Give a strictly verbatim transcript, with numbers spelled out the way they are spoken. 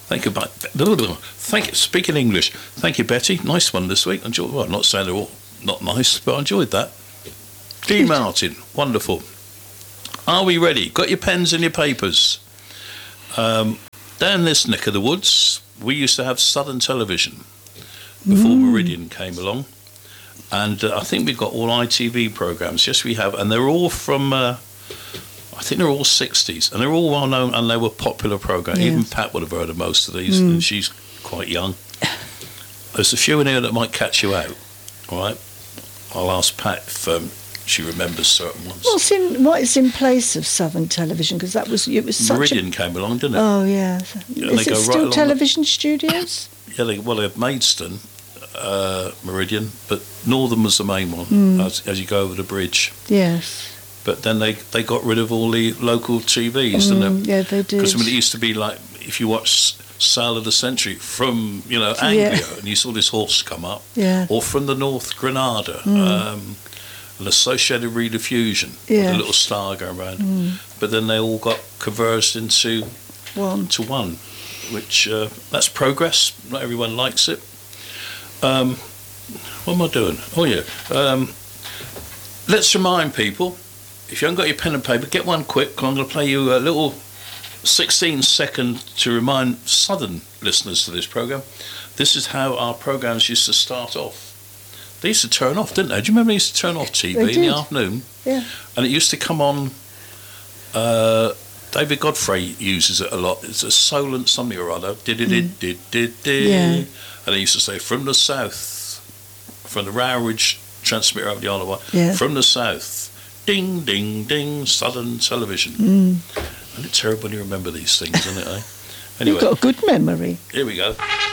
Thank you, but thank you. Speaking English, thank you, Betty. Nice one this week. Enjoy. Well, I'm not saying they're all not nice, but I enjoyed that. Dean Martin, wonderful. Are we ready? Got your pens and your papers? Um, down this neck of the woods, we used to have Southern Television before mm. Meridian came along, and uh, I think we've got all I T V programs. Yes, we have, and they're all from. Uh, I think they're all sixties, and they're all well known, and they were popular programs. Yes. Even Pat would have heard of most of these, mm. and she's quite young. There's a few in here that might catch you out. All right, I'll ask Pat if um, she remembers certain ones. What's in what is in place of Southern Television? Because that was it was such Meridian a... came along, didn't it? Oh yeah. yeah is it still right television the... studios? Yeah, they, well, they have Maidstone, uh, Meridian, but Northern was the main one mm. as, as you go over the bridge. Yes. But then they, they got rid of all the local T Vs, mm, didn't they? Yeah, they did. Because I mean, it used to be like, if you watch Sale of the Century from, you know, Anglia, yeah. and you saw this horse come up, yeah. or from the North Granada, mm. um, an Associated Rediffusion, yeah. with a little star going around. Mm. But then they all got converged into one. to one, which, uh, that's progress. Not everyone likes it. Um, what am I doing? Oh, yeah. Um, let's remind people, if you haven't got your pen and paper, get one quick. I'm going to play you a little sixteen second to remind Southern listeners to this programme. This is how our programmes used to start off. They used to turn off, didn't they? Do you remember they used to turn off T V they in did. the afternoon? Yeah. And it used to come on, uh, David Godfrey uses it a lot. It's a Solent something or other. Did it, did, did, did, did. Yeah. And they used to say, from the south, from the Rowridge transmitter over the Isle of Wight, yeah. from the south, ding, ding, ding, Southern Television. Mm. And it's terrible when you remember these things, isn't it, eh? Anyway. You've got a good memory. Here we go.